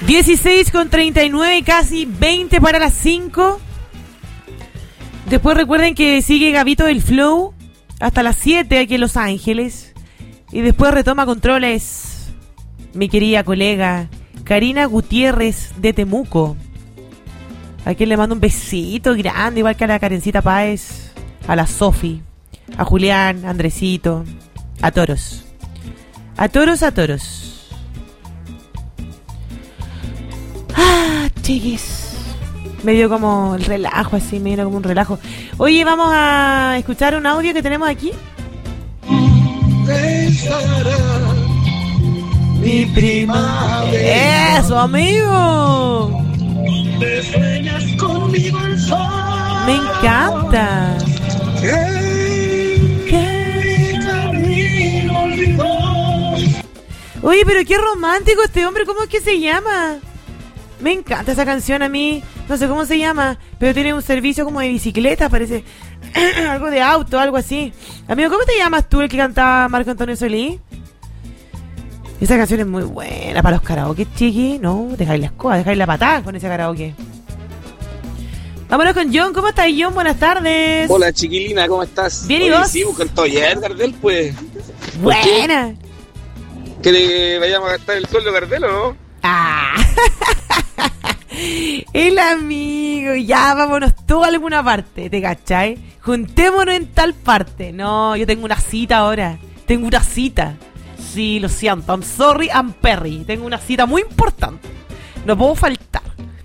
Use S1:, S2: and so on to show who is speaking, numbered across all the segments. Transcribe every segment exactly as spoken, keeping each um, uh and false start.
S1: dieciséis con treinta y nueve, casi veinte para las cinco. Después recuerden que sigue Gabito del Flow hasta las siete aquí en Los Ángeles. Y después retoma controles mi querida colega Karina Gutiérrez de Temuco, a quien le mando un besito grande, igual que a la Karencita Páez, a la Sofi, a Julián, a Andresito, a toros. A toros, a toros. Ah, chiquis. Me dio como el relajo, así, me dio como un relajo. Oye, vamos a escuchar un audio que tenemos aquí.
S2: Mi primavera.
S1: ¡Eso, amigo!
S2: Te sueñas conmigo el sol.
S1: Me encanta.
S2: Que, que mi camino olvidó.
S1: Oye, pero qué romántico este hombre. ¿Cómo es que se llama? Me encanta esa canción a mí. No sé cómo se llama, pero tiene un servicio como de bicicleta, parece. Algo de auto, algo así. Amigo, ¿cómo te llamas tú, el que cantaba Marco Antonio Solís? Esa canción es muy buena para los karaoke, chiqui. No, dejáis la escoba, dejáis la patada con ese karaoke. Vámonos con John. ¿Cómo estás, John? Buenas tardes.
S3: Hola, chiquilina, ¿cómo estás?
S1: Bien, ¿y
S3: Oye,
S1: vos?
S3: Sí, cantó ayer Gardel, pues.
S1: Buena.
S3: ¿Que le vayamos a gastar el sueldo Gardel o no?
S1: Ah. El amigo. Ya, vámonos todos a alguna parte, ¿te cachai? Juntémonos en tal parte. No, yo tengo una cita ahora. Tengo una cita. Sí, lo siento. I'm sorry, I'm Perry. Tengo una cita muy importante. No puedo faltar.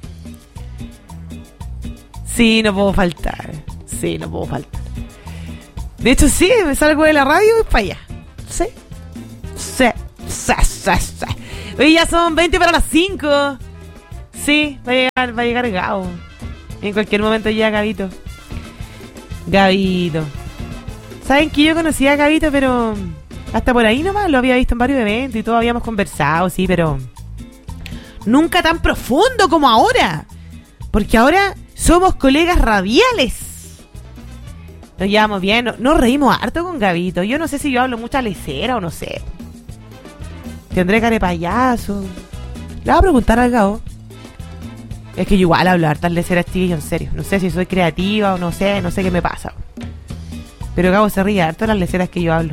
S1: Sí, no puedo faltar. Sí, no puedo faltar. De hecho, sí, me salgo de la radio y para allá. Sí. Sí. Sí, sí, sí. Oye, ya son veinte para las cinco. Sí, va a llegar, va a llegar Gabo. En cualquier momento llega Gabito. Gabito. Saben que yo conocía a Gabito, pero hasta por ahí nomás lo había visto en varios eventos y todos habíamos conversado, sí, pero nunca tan profundo como ahora. Porque ahora somos colegas radiales. Nos llevamos bien, no- nos reímos harto con Gabito. Yo no sé si yo hablo mucha lecera o no sé. Tendré cara de payaso. Le voy a preguntar al Gabo. Es que yo igual hablo hartas leceras, chiquillo, en serio. No sé si soy creativa o no sé, no sé qué me pasa. Pero Gabo se ríe harto de las leceras que yo hablo.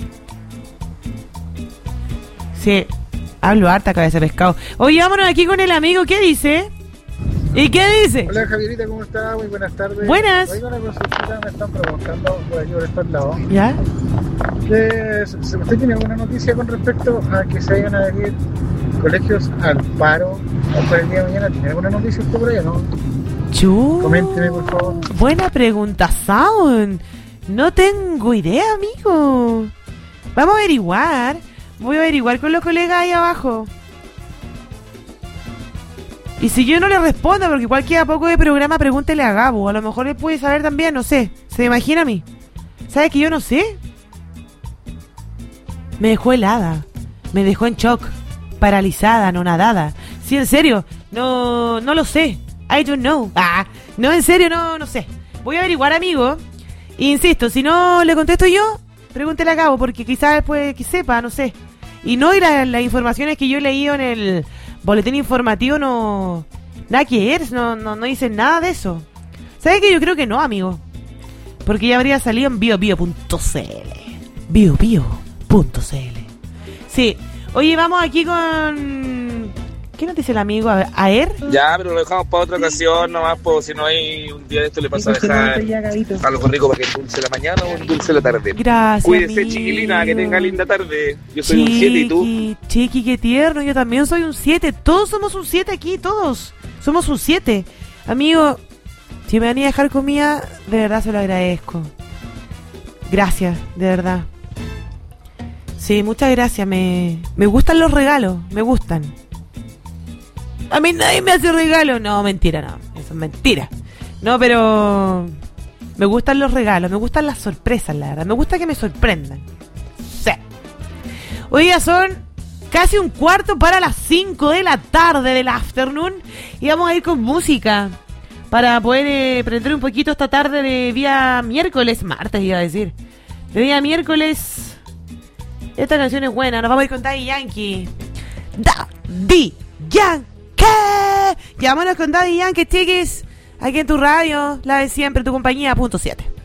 S1: Sí, hablo harta cabeza de pescado. Oye, vámonos aquí con el amigo, ¿qué dice? ¿Y qué dice?
S4: Hola Javierita, ¿cómo está? Muy buenas tardes.
S1: Buenas.
S4: Oiga, una consultita, me están preguntando por aquí por estos lados.
S1: ¿Ya?
S4: Que, ¿usted tiene alguna noticia con respecto a que se vayan a abrir colegios al paro por el día de mañana? ¿Tiene alguna noticia usted por allá, no?
S1: Chu.
S4: Coménteme, por favor.
S1: Buena pregunta, Sound. No tengo idea, amigo. Vamos a averiguar. Voy a averiguar con los colegas ahí abajo. Y si yo no le respondo, porque igual queda poco de programa, pregúntele a Gabo. A lo mejor él puede saber también, no sé. ¿Se imagina a mí? ¿Sabe que yo no sé? Me dejó helada. Me dejó en shock. Paralizada, no nadada. Sí, en serio. No, no lo sé. I don't know. Ah, no, en serio, no, no sé. Voy a averiguar, amigo. Insisto, si no le contesto yo, pregúntele a Gabo, porque quizás puede que sepa, no sé. Y no, y la- las informaciones que yo he leído en el boletín informativo no... Nada que ver, no, no, no dicen nada de eso. ¿Sabe que yo creo que no, amigo? Porque ya habría salido en bio bio punto c l. bio bio punto c l. Sí. Oye, vamos aquí con... ¿Qué nos dice el amigo? A ver, ¿Aer?
S3: Ya, pero lo dejamos para otra ocasión nomás, pues si no hay un día de esto le pasa a dejar algo rico para que endulce la mañana o endulce la tarde.
S1: Gracias,
S3: Cuídese,
S1: amigo.
S3: chiquilina, que tenga linda tarde. Yo soy un siete y tú.
S1: Chiqui, chiqui, qué tierno. Yo también soy un siete. Todos somos un siete aquí, todos. Somos un siete. Amigo, si me van a dejar comida, de verdad se lo agradezco. Gracias, de verdad. Sí, muchas gracias. Me, me gustan los regalos, me gustan. A mí nadie me hace regalo. No, mentira, no. Eso es mentira. No, pero... Me gustan los regalos, me gustan las sorpresas, la verdad. Me gusta que me sorprendan. Sí. Hoy día son casi un cuarto para las cinco de la tarde del afternoon. Y vamos a ir con música para poder eh, prender un poquito esta tarde de día miércoles. Martes iba a decir. De día miércoles. Esta canción es buena. Nos vamos a ir con Daddy Yankee. Daddy Yankee. Vámonos con Daddy Yankee, chiquis. Aquí en tu radio, la de siempre, tu compañía, punto siete.